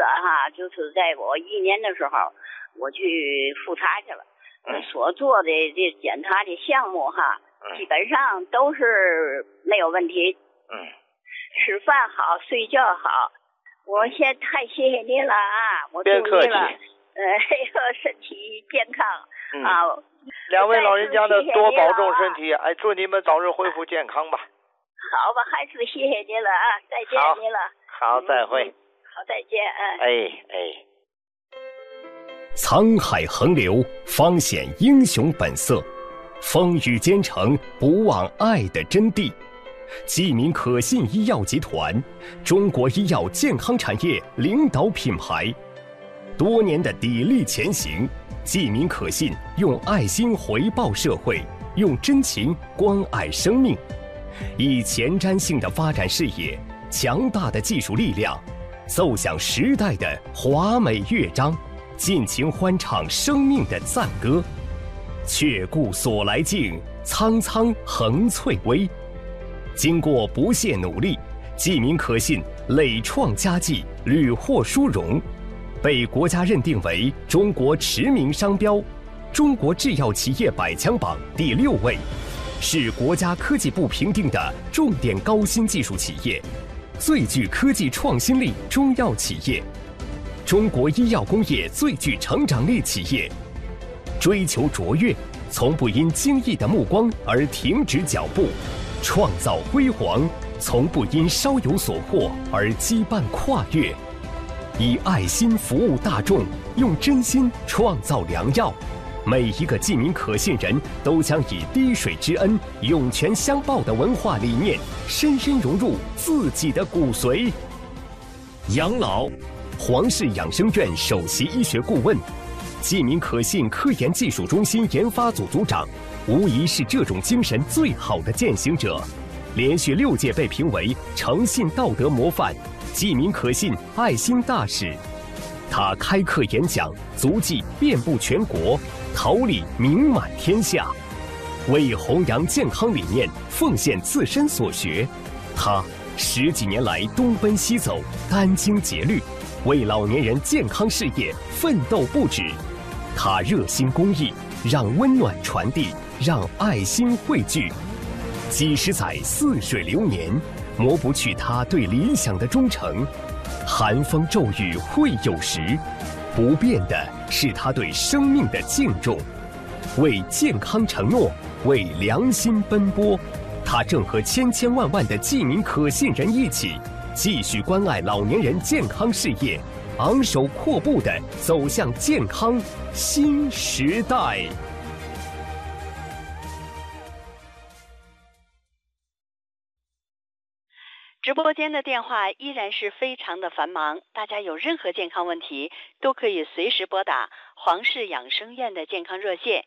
哈，就是在我1年的时候，我去复查去了，所做的这检查的项目哈，基本上都是没有问题。吃饭好，睡觉好，我现在太谢谢您了啊！我祝您了，身体健康啊！ 两位老人家的多保重身体，祝你们早日恢复健康吧。 好吧，还是谢谢您了啊！再见您了。 好，再会。 好，再见。 沧海横流，方显英雄本色；风雨兼程，不忘爱的真谛。济民可信医药集团，中国医药健康产业领导品牌，多年的砥砺前行。济民可信用爱心回报社会，用真情关爱生命，以前瞻性的发展视野，强大的技术力量，奏响时代的华美乐章，尽情欢唱生命的赞歌。却顾所来径，苍苍横翠微。经过不懈努力，济民可信累创佳绩，屡获殊荣，被国家认定为中国驰名商标，中国制药企业100强榜第6位，是国家科技部评定的重点高新技术企业，最具科技创新力中药企业，中国医药工业最具成长力企业。追求卓越，从不因惊异的目光而停止脚步；创造辉煌，从不因稍有所获而羁绊跨越。以爱心服务大众，用真心创造良药。每一个济民可信人都将以滴水之恩，涌泉相报的文化理念，深深融入自己的骨髓。养老，黄氏养生院首席医学顾问，济民可信科研技术中心研发组组长，无疑是这种精神最好的践行者。连续6届被评为诚信道德模范、济民可信爱心大使。他开课演讲，足迹遍布全国，桃李名满天下。为弘扬健康理念，奉献自身所学。他10几年来东奔西走，殚精竭虑，为老年人健康事业奋斗不止。他热心公益，让温暖传递，让爱心汇聚。几十载似水流年，磨不去他对理想的忠诚。寒风骤雨会有时，不变的是他对生命的敬重。为健康承诺，为良心奔波，他正和千千万万的济民可信人一起，继续关爱老年人健康事业，昂首阔步地走向健康新时代。 直播间的电话依然是非常的繁忙，大家有任何健康问题都可以随时拨打黄氏养生院的健康热线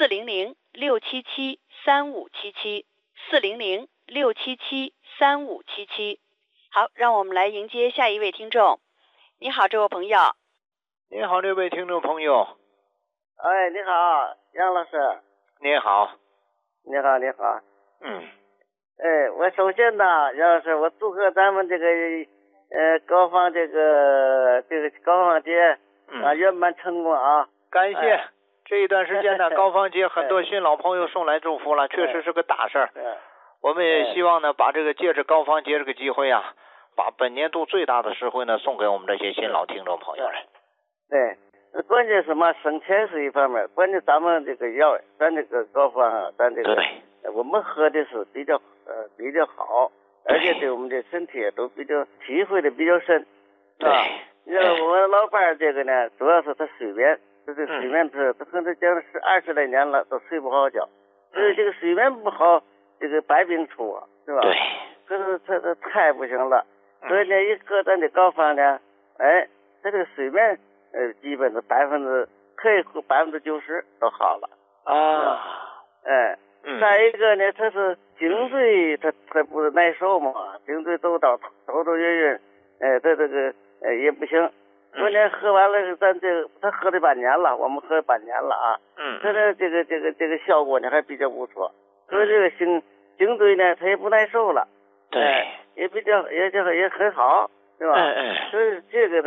400-677-3577，400-677-3577。好，让我们来迎接下一位听众。你好，这位朋友。 你好，这位听众朋友。 你好，杨老师。 你好。 你好，你好。我首先呢，杨老师，我祝贺咱们这个高芳这个高芳节圆满成功啊！ 感谢。这一段时间呢，高芳节很多新老朋友送来祝福了，确实是个大事儿。我们也希望呢，把这个借着高芳节这个机会啊，把本年度最大的实惠呢送给我们这些新老听众朋友来。 对，关键什么？省钱是一方面，关键咱们这个药，咱这个高芳啊，咱这个我们喝的是比较好，而且对我们的身体都比较体会的比较深，是吧？你看我老伴儿这个呢，主要是他睡眠，他睡眠他可能讲是20来年了，都睡不好觉，所以这个睡眠不好，这个百病出啊，是吧？可是他太不行了，所以呢，一喝咱的高芳呢，他这个睡眠基本的可以90%都好了啊，再一个呢，他是颈椎，他不是耐受嘛，颈椎走道头晕，他这个也不行。昨天喝完了，他喝了半年了，我们喝了半年了啊。他的这个效果呢还比较不错，所以这个颈椎呢，他也不耐受了，也比较也很好，是吧？所以这个。